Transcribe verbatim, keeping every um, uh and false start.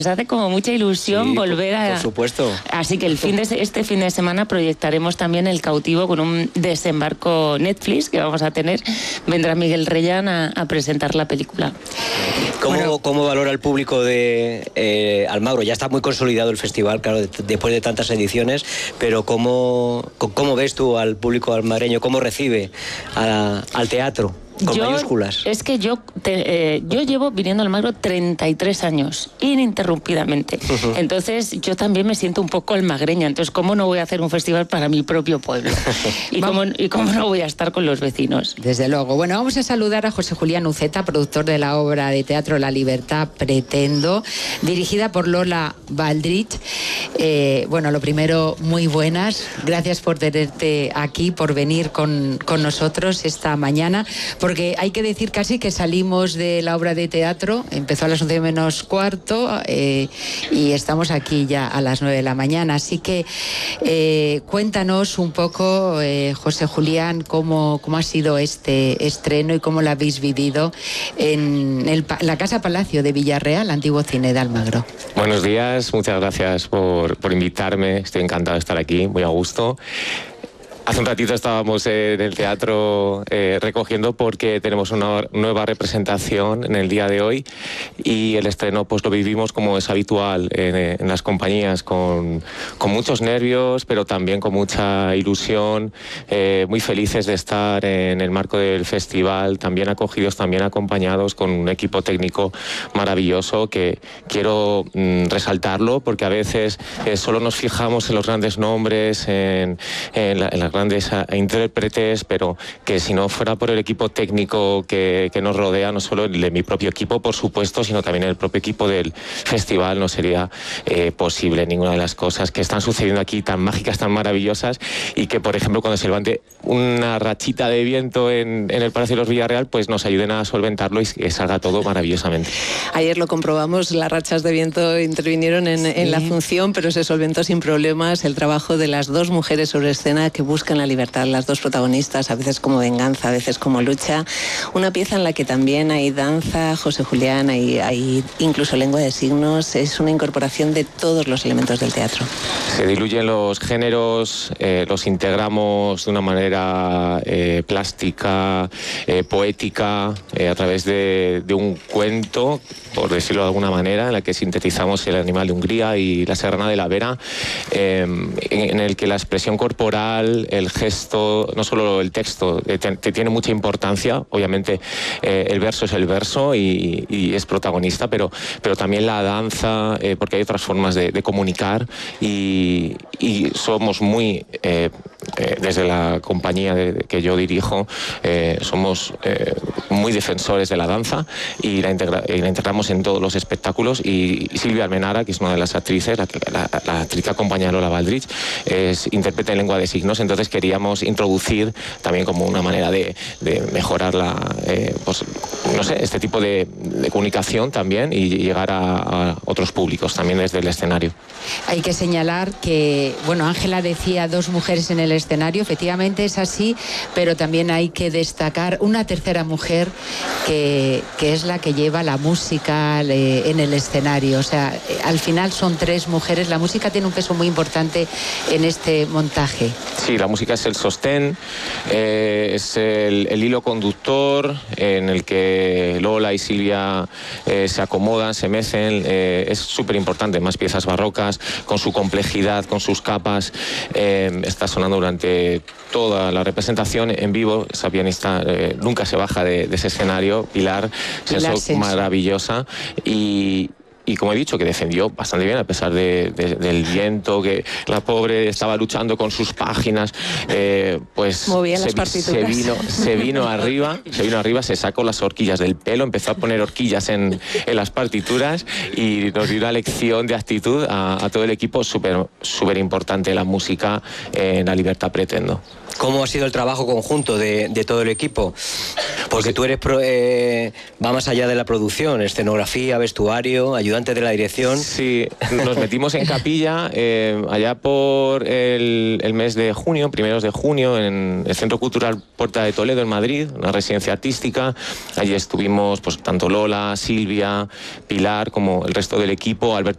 Nos hace como mucha ilusión sí, volver a... Por supuesto. Así que el fin de este fin de semana proyectaremos también El Cautivo con un desembarco Netflix que vamos a tener. Vendrá Miguel Reyán a, a presentar la película. ¿Cómo, Bueno, ¿Cómo valora el público de eh, Almagro? Ya está muy consolidado el festival, claro, de, después de tantas ediciones, pero ¿cómo, cómo ves tú al público almagreño? ¿Cómo recibe a, al teatro? Con yo, mayúsculas. Es que yo, te, eh, yo llevo viniendo al Almagro treinta y tres años, ininterrumpidamente. Uh-huh. Entonces, yo también me siento un poco almagreña. Entonces, ¿cómo no voy a hacer un festival para mi propio pueblo? ¿Y, cómo, ¿Y cómo no voy a estar con los vecinos? Desde luego. Bueno, vamos a saludar a José Julián Uceta, productor de la obra de teatro La Libertad Pretendo, dirigida por Lola Baldrich. Eh, bueno, lo primero, muy buenas. Gracias por tenerte aquí, por venir con, con nosotros esta mañana. Porque hay que decir casi que salimos de la obra de teatro, empezó a las once menos cuarto eh, y estamos aquí ya a las nueve de la mañana. Así que eh, cuéntanos un poco, eh, José Julián, cómo, cómo ha sido este estreno y cómo lo habéis vivido en, el, en la Casa Palacio de Villarreal, antiguo cine de Almagro. Buenos días, muchas gracias por, por invitarme, estoy encantado de estar aquí, muy a gusto. Hace un ratito estábamos en el teatro eh, recogiendo porque tenemos una nueva representación en el día de hoy y el estreno pues lo vivimos como es habitual en, en las compañías, con, con muchos nervios pero también con mucha ilusión, eh, muy felices de estar en el marco del festival, también acogidos, también acompañados con un equipo técnico maravilloso que quiero mm, resaltarlo porque a veces eh, solo nos fijamos en los grandes nombres, en, en, la, en las grandes intérpretes, pero que si no fuera por el equipo técnico que, que nos rodea, no solo el de mi propio equipo, por supuesto, sino también el propio equipo del festival, no sería eh, posible ninguna de las cosas que están sucediendo aquí, tan mágicas, tan maravillosas, y que, por ejemplo, cuando se levante una rachita de viento en, en el Palacio de los Villarreal, pues nos ayuden a solventarlo y que salga todo maravillosamente. Ayer lo comprobamos, las rachas de viento intervinieron en, sí. en la función, pero se solventó sin problemas el trabajo de las dos mujeres sobre escena que buscan la libertad, las dos protagonistas, a veces como venganza, a veces como lucha. Una pieza en la que también hay danza, José Julián, hay, hay incluso lengua de signos, es una incorporación de todos los elementos del teatro. Se diluyen los géneros, eh, los integramos de una manera eh, plástica, eh, poética, eh, a través de, de un cuento, por decirlo de alguna manera, en la que sintetizamos el animal de Hungría y la serrana de la Vera, eh, en, en el que la expresión corporal, el gesto, no solo el texto, eh, te, te tiene mucha importancia. Obviamente eh, el verso es el verso y, y es protagonista, pero, pero también la danza, eh, porque hay otras formas de, de comunicar y, y somos muy, eh, eh, desde la compañía de, de que yo dirijo, eh, somos eh, muy defensores de la danza y la, integra, y la integramos en todos los espectáculos y, y Silvia Almenara, que es una de las actrices, la, la, la actriz que acompaña a Lola Baldrich, es intérprete en lengua de signos, entonces queríamos introducir también como una manera de, de mejorar la, eh, pues, no sé, este tipo de, de comunicación también y llegar a, a otros públicos también desde el escenario. Hay que señalar que, bueno, Ángela decía dos mujeres en el escenario, efectivamente es así, pero también hay que destacar una tercera mujer que, que es la que lleva la música eh, en el escenario, o sea, al final son tres mujeres, la música tiene un peso muy importante en este montaje. Sí, la música es el sostén, eh, es el, el hilo conductor en el que Lola y Silvia eh, se acomodan, se mecen, eh, es súper importante, más piezas barrocas, con su complejidad, con sus capas, eh, está sonando durante toda la representación en vivo, esa pianista eh, nunca se baja de, de ese escenario, Pilar, Pilar Senso, maravillosa, y... Y como he dicho, que defendió bastante bien a pesar de, de, del viento, que la pobre estaba luchando con sus páginas, eh, pues movía se, las partituras. Se vino, se vino arriba, se vino arriba, se sacó las horquillas del pelo, empezó a poner horquillas en, en las partituras y nos dio una lección de actitud a, a todo el equipo, súper súper importante la música en La Libertad Pretendo. ¿Cómo ha sido el trabajo conjunto de, de todo el equipo? Porque tú eres, pro, eh, va más allá de la producción, escenografía, vestuario, ayudante de la dirección. Sí, nos metimos en capilla eh, allá por el, el mes de junio, primeros de junio, en el Centro Cultural Puerta de Toledo, en Madrid, una residencia artística. Allí estuvimos pues tanto Lola, Silvia, Pilar, como el resto del equipo, Alberto